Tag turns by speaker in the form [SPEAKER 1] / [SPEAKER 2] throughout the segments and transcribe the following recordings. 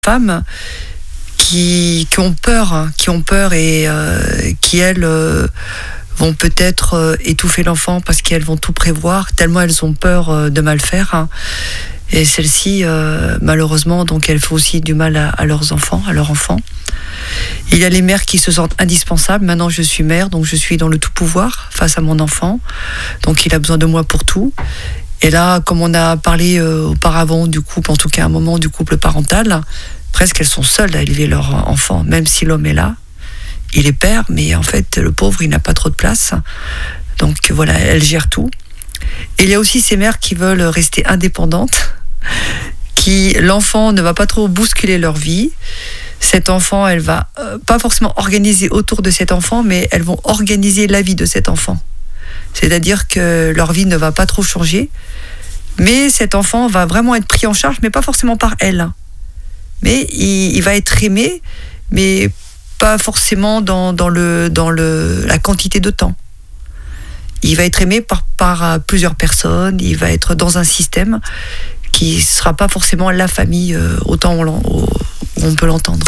[SPEAKER 1] femmes qui ont peur et qui, elles, vont peut-être étouffer l'enfant parce qu'elles vont tout prévoir, tellement elles ont peur de mal faire. Et celles-ci, malheureusement, donc elles font aussi du mal à leurs enfants, à leurs enfants. Il y a les mères qui se sentent indispensables. Maintenant, je suis mère, donc je suis dans le tout pouvoir face à mon enfant. Donc, il a besoin de moi pour tout. Et là, comme on a parlé auparavant du couple, en tout cas à un moment du couple parental, presque elles sont seules à élever leur enfant, même si l'homme est là. Il est père, mais en fait, le pauvre, il n'a pas trop de place. Donc voilà, elle gère tout. Et il y a aussi ces mères qui veulent rester indépendantes, qui l'enfant ne va pas trop bousculer leur vie. Cet enfant, elle va pas forcément organiser autour de cet enfant, mais elles vont organiser la vie de cet enfant. C'est-à-dire que leur vie ne va pas trop changer, mais cet enfant va vraiment être pris en charge, mais pas forcément par elle. Mais il va être aimé, mais pas forcément dans la quantité de temps. Il va être aimé par plusieurs personnes, il va être dans un système qui ne sera pas forcément la famille autant on peut l'entendre.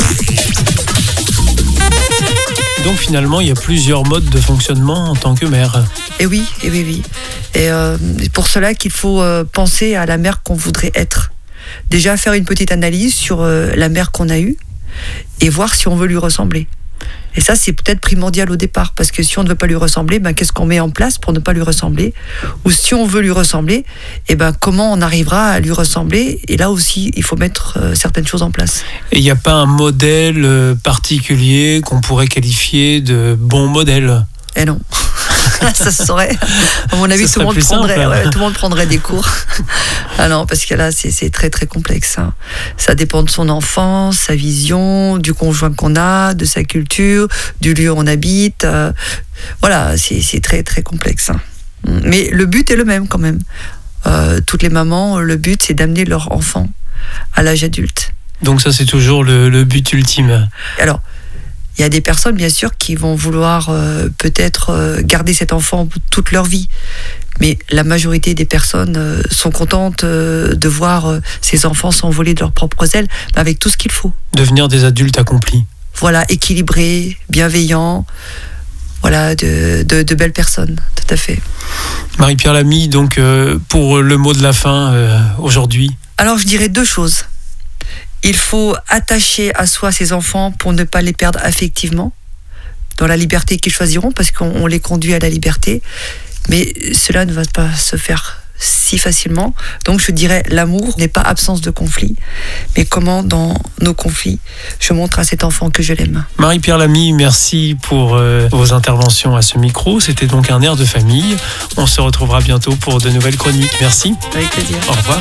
[SPEAKER 2] Donc finalement, il y a plusieurs modes de fonctionnement en tant que mère.
[SPEAKER 1] Et oui. Et pour cela qu'il faut penser à la mère qu'on voudrait être. Déjà faire une petite analyse sur la mère qu'on a eue et voir si on veut lui ressembler. Et ça, c'est peut-être primordial au départ, parce que si on ne veut pas lui ressembler, qu'est-ce qu'on met en place pour ne pas lui ressembler ? Ou si on veut lui ressembler, comment on arrivera à lui ressembler ? Et là aussi, il faut mettre certaines choses en place.
[SPEAKER 2] Et il n'y a pas un modèle particulier qu'on pourrait qualifier de bon modèle ?
[SPEAKER 1] Eh non. Ça se saurait. À mon avis, tout le monde prendrait des cours. Ah non, parce que là, c'est très très complexe. Ça dépend de son enfance, sa vision, du conjoint qu'on a, de sa culture, du lieu où on habite. Voilà, c'est très très complexe. Mais le but est le même quand même. Toutes les mamans, le but, c'est d'amener leur enfant à l'âge adulte.
[SPEAKER 2] Donc ça, c'est toujours le but ultime.
[SPEAKER 1] Alors, il y a des personnes, bien sûr, qui vont vouloir peut-être garder cet enfant toute leur vie. Mais la majorité des personnes sont contentes de voir ces enfants s'envoler de leurs propres ailes, avec tout ce qu'il faut.
[SPEAKER 2] Devenir des adultes accomplis.
[SPEAKER 1] Voilà, équilibrés, bienveillants, voilà, de belles personnes, tout à fait.
[SPEAKER 2] Marie-Pierre Lamy, donc pour le mot de la fin aujourd'hui.
[SPEAKER 1] Alors je dirais deux choses. Il faut attacher à soi ses enfants pour ne pas les perdre affectivement, dans la liberté qu'ils choisiront, parce qu'on les conduit à la liberté. Mais cela ne va pas se faire si facilement. Donc je dirais, l'amour n'est pas absence de conflit, mais comment dans nos conflits, je montre à cet enfant que je l'aime.
[SPEAKER 2] Marie-Pierre Lamy, merci pour vos interventions à ce micro. C'était donc un air de famille. On se retrouvera bientôt pour de nouvelles chroniques. Merci.
[SPEAKER 1] Avec plaisir.
[SPEAKER 2] Au revoir.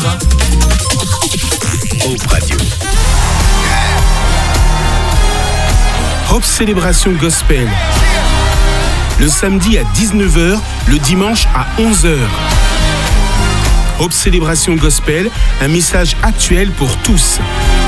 [SPEAKER 3] Hope Radio. Hope Célébration Gospel. Le samedi à 19h, le dimanche à 11h. Hope Célébration Gospel, un message actuel pour tous.